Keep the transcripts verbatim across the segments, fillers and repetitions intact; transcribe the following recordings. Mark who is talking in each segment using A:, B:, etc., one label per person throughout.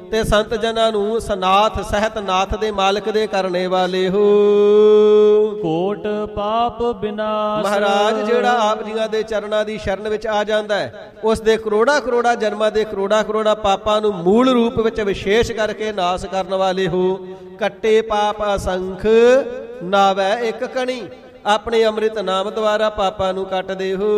A: ਤੇ ਸੰਤ ਜਨਾਂ ਨੂੰ ਸਨਾਥ ਸਹਿਤ ਨਾਥ ਦੇ ਮਾਲਕ ਦੇ ਕਰਨੇ ਵਾਲੇ ਹੋ।
B: ਕੋਟ ਪਾਪ ਬਿਨਾਸ਼।
A: ਮਹਾਰਾਜ ਜਿਹੜਾ ਆਪ ਜੀਆਂ ਦੇ ਚਰਨਾਂ ਦੀ ਸ਼ਰਨ ਵਿੱਚ ਆ ਜਾਂਦਾ ਹੈ, ਉਸ ਦੇ ਕਰੋੜਾ ਕਰੋੜਾ ਜਨਮਾਂ ਦੇ ਕਰੋੜਾ ਕਰੋੜਾ ਪਾਪਾਂ ਨੂੰ ਮੂਲ ਰੂਪ ਵਿੱਚ ਵਿਸ਼ੇਸ਼ ਕਰਕੇ ਨਾਸ ਕਰਨ ਵਾਲੇ ਹੋ। ਕੱਟੇ ਪਾਪ ਅਸੰਖ ਨਾਵੈ ਇੱਕ ਕਣੀ, ਆਪਣੇ ਅੰਮ੍ਰਿਤ ਨਾਮ ਦੁਆਰਾ ਪਾਪਾਂ ਨੂੰ ਕੱਟਦੇ ਹੋ।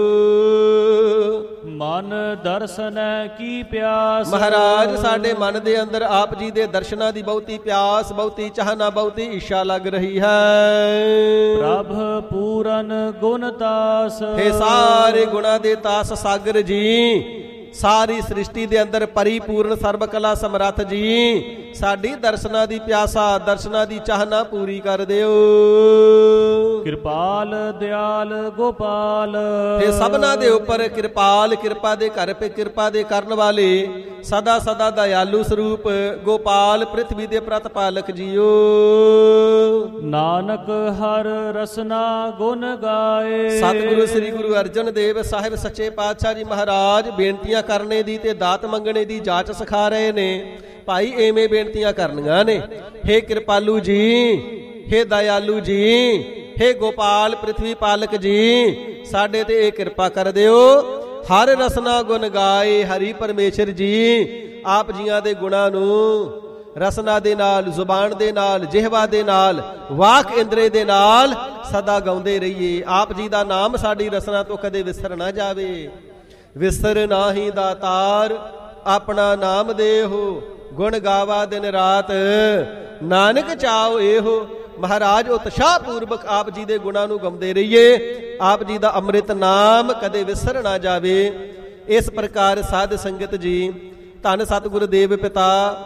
B: ਮਨ ਦਰਸ਼ਨ ਕੀ ਪਿਆਸ।
A: ਮਹਾਰਾਜ ਸਾਡੇ ਮਨ ਦੇ ਅੰਦਰ ਆਪ ਜੀ ਦੇ ਦਰਸ਼ਨਾਂ ਦੀ ਬਹੁਤੀ ਪਿਆਸ, ਬਹੁਤੀ ਚਾਹਨਾ, ਬਹੁਤੀ ਇੱਛਾ ਲੱਗ ਰਹੀ ਹੈ।
B: ਪ੍ਰਭ ਪੂਰਨ ਗੁਣ ਤਾਸ।
A: ਹੇ ਸਾਰੇ ਗੁਣਾਂ ਦੇ ਤਾਸ ਸਾਗਰ ਜੀ, ਸਾਰੀ ਸ੍ਰਿਸ਼ਟੀ ਦੇ ਅੰਦਰ ਪਰਿਪੂਰਨ ਸਰਬ ਕਲਾ ਸਮਰੱਥ ਜੀ, ਸਾਡੀ ਦਰਸ਼ਨਾਂ ਦੀ ਪਿਆਸਾ, ਦਰਸ਼ਨਾਂ ਦੀ ਚਾਹਨਾ ਪੂਰੀ ਕਰ ਦਿਓ।
B: ਕਿਰਪਾਲ ਦਿਆਲ ਗੋਪਾਲ।
A: ਤੇ ਸਭਨਾ ਦੇ ਉੱਪਰ ਕਿਰਪਾਲ, ਕਿਰਪਾ ਦੇ ਘਰ ਪੇ ਕਿਰਪਾ ਦੇ ਕਰਨ ਵਾਲੇ, ਸਦਾ ਸਦਾ ਦਇਆਲੂ ਸਰੂਪ ਗੋਪਾਲ, ਪ੍ਰਿਥਵੀ ਦੇ ਪ੍ਰਤਪਾਲਕ ਜੀਓ।
B: ਨਾਨਕ ਹਰ ਰਸਨਾ ਗੁਣ ਗਾਏ।
A: ਸਤਿਗੁਰੂ ਸ੍ਰੀ ਗੁਰੂ ਅਰਜਨ ਦੇਵ ਸਾਹਿਬ ਸੱਚੇ ਪਾਤਸ਼ਾਹ ਜੀ ਮਹਾਰਾਜ ਬੇਨਤੀਆਂ ਕਰਨੇ ਦੀ ਤੇ ਦਾਤ ਮੰਗਣੇ ਦੀ ਜਾਚ ਸਿਖਾ ਰਹੇ ਨੇ। ਭਾਈ ਐਵੇਂ ਬੇਨਤੀਆਂ ਕਰਨੀਆਂ ਨੇ, ਹੇ ਕਿਰਪਾਲੂ ਜੀ, ਹੇ ਦਇਆਲੂ ਜੀ, ਹੇ ਗੋਪਾਲ ਪ੍ਰਿਥਵੀ ਪਾਲਕ ਜੀ, ਸਾਡੇ ਤੇ ਇਹ ਕਿਰਪਾ ਕਰ ਦਿਓ। ਹਰ ਰਸਨਾ ਗੁਣ ਗਾਏ। ਹਰੀ ਪਰਮੇਸ਼ਰ ਜੀ, ਆਪ ਜੀਆਂ ਦੇ ਗੁਣਾਂ ਨੂੰ ਰਸਨਾ ਦੇ ਨਾਲ, ਜ਼ੁਬਾਨ ਦੇ ਨਾਲ, ਜਿਹਵਾ ਦੇ ਨਾਲ, ਵਾਕ ਇੰਦਰੇ ਦੇ ਨਾਲ ਸਦਾ ਗਾਉਂਦੇ ਰਹੀਏ। ਆਪ ਜੀ ਦਾ ਨਾਮ ਸਾਡੀ ਰਸਨਾ ਤੋਂ ਕਦੇ ਵਿਸਰ ਨਾ ਜਾਵੇ। ਵਿਸਰ ਨਾਹੀ ਦਾਤਾਰ ਆਪਣਾ ਨਾਮ ਦੇਹੋ, ਗੁਣ ਗਾਵਾ ਦਿਨ ਰਾਤ ਨਾਨਕ ਚਾਉ ਇਹੋ। ਮਹਾਰਾਜ ਉਤਸ਼ਾਹ ਪੂਰਵਕ ਆਪ ਜੀ ਦੇ ਗੁਣਾਂ ਨੂੰ ਗਾਉਂਦੇ ਰਹੀਏ। ਆਪ ਜੀ ਦਾ ਅੰਮ੍ਰਿਤ ਨਾਮ ਕਦੇ ਵਿਸਰ ਨਾ ਜਾਵੇ। ਇਸ ਪ੍ਰਕਾਰ ਸਾਧ ਸੰਗਤ ਜੀ, ਧੰਨ ਸਤਿਗੁਰੂ ਦੇਵ ਪਿਤਾ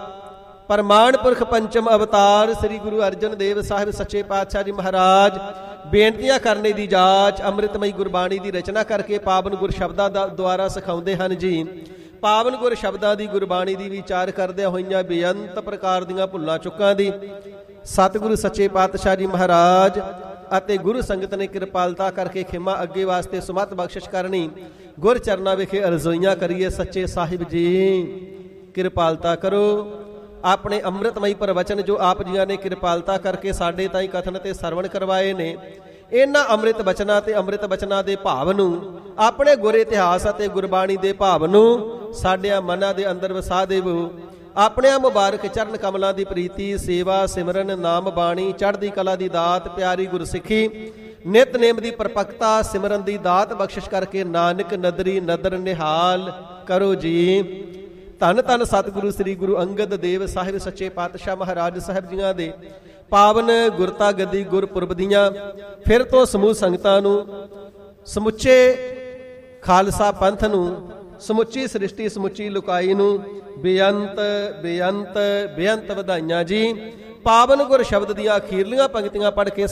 A: ਪਰਮਾਣ ਪੁਰਖ ਪੰਚਮ ਅਵਤਾਰ ਸ੍ਰੀ ਗੁਰੂ ਅਰਜਨ ਦੇਵ ਸਾਹਿਬ ਸੱਚੇ ਪਾਤਸ਼ਾਹ ਜੀ ਮਹਾਰਾਜ ਬੇਨਤੀਆਂ ਕਰਨੇ ਦੀ ਜਾਚ ਅੰਮ੍ਰਿਤਮਈ ਗੁਰਬਾਣੀ ਦੀ ਰਚਨਾ ਕਰਕੇ ਪਾਵਨ ਗੁਰ ਸ਼ਬਦਾਂ ਦਾ ਦੁਆਰਾ ਸਿਖਾਉਂਦੇ ਹਨ ਜੀ। ਪਾਵਨ ਗੁਰ ਸ਼ਬਦਾਂ ਦੀ, ਗੁਰਬਾਣੀ ਦੀ ਵਿਚਾਰ ਕਰਦਿਆਂ ਹੋਈਆਂ ਬੇਅੰਤ ਪ੍ਰਕਾਰ ਦੀਆਂ ਭੁੱਲਾਂ ਚੁੱਕਾਂ ਦੀ ਸਤਿਗੁਰੂ ਸੱਚੇ ਪਾਤਸ਼ਾਹ ਜੀ ਮਹਾਰਾਜ ਅਤੇ ਗੁਰੂ ਸੰਗਤ ਨੇ ਕਿਰਪਾਲਤਾ ਕਰਕੇ ਖਿਮਾ ਅੱਗੇ ਵਾਸਤੇ ਸੁਮਤ ਬਖਸ਼ਿਸ਼ ਕਰਨੀ। ਗੁਰ ਚਰਨਾਂ ਵਿਖੇ ਅਰਜ਼ੋਈਆਂ ਕਰੀਏ। ਸੱਚੇ ਸਾਹਿਬ ਜੀ ਕਿਰਪਾਲਤਾ ਕਰੋ। ਆਪਣੇ ਅੰਮ੍ਰਿਤਮਈ ਪ੍ਰਵਚਨ ਜੋ ਆਪ ਜੀਆਂ ਨੇ ਕਿਰਪਾਲਤਾ ਕਰਕੇ ਸਾਡੇ ਤਾਈਂ ਕਥਨ ਤੇ ਸਰਵਣ ਕਰਵਾਏ ਨੇ, ਇਹਨਾਂ ਅੰਮ੍ਰਿਤ ਬਚਨਾਂ ਤੇ ਅੰਮ੍ਰਿਤ ਬਚਨਾਂ ਦੇ ਭਾਵ ਨੂੰ, ਆਪਣੇ ਗੁਰ ਇਤਿਹਾਸ ਅਤੇ ਗੁਰਬਾਣੀ ਦੇ ਭਾਵ ਨੂੰ ਸਾਡਿਆਂ ਮਨਾਂ ਦੇ ਅੰਦਰ ਵਸਾ ਦੇਵੋ। ਆਪਣਿਆਂ ਮੁਬਾਰਕ ਚਰਨ ਕਮਲਾਂ ਦੀ ਪ੍ਰੀਤੀ, ਸੇਵਾ, ਸਿਮਰਨ, ਨਾਮ ਬਾਣੀ, ਚੜ੍ਹਦੀ ਕਲਾ ਦੀ ਦਾਤ, ਪਿਆਰੀ ਗੁਰਸਿੱਖੀ, ਨਿਤਨੇਮ ਦੀ ਪਰਪੱਕਤਾ, ਸਿਮਰਨ ਦੀ ਦਾਤ ਬਖਸ਼ਿਸ਼ ਕਰਕੇ ਨਾਨਕ ਨਦਰੀ ਨਦਰ ਨਿਹਾਲ ਕਰੋ ਜੀ। ਧੰਨ ਧੰਨ ਸਤਿਗੁਰੂ ਸ੍ਰੀ ਗੁਰੂ ਅੰਗਦ ਦੇਵ ਸਾਹਿਬ ਸੱਚੇ ਪਾਤਸ਼ਾਹ ਮਹਾਰਾਜ ਸਾਹਿਬ ਜੀਆਂ ਦੇ ਪਾਵਨ ਗੁਰਤਾ ਗੱਦੀ ਗੁਰਪੁਰਬ ਦੀਆਂ ਫਿਰ ਤੋਂ ਸਮੂਹ ਸੰਗਤਾਂ ਨੂੰ, ਸਮੁੱਚੇ ਖਾਲਸਾ ਪੰਥ ਨੂੰ, ਸਮੁੱਚੀ ਸ੍ਰਿਸ਼ਟੀ, ਸਮੁੱਚੀ ਲੁਕਾਈ ਨੂੰ ਬੇਅੰਤ ਬੇਅੰਤ ਬੇਅੰਤ ਵਧਾਈਆਂ ਜੀ। ਪਾਵਨ ਗੁਰ ਸ਼ਬਦ ਦੀਆਂ ਅਖੀਰਲੀਆਂ ਪੰਕਤੀਆਂ ਪੜ੍ਹ ਕੇ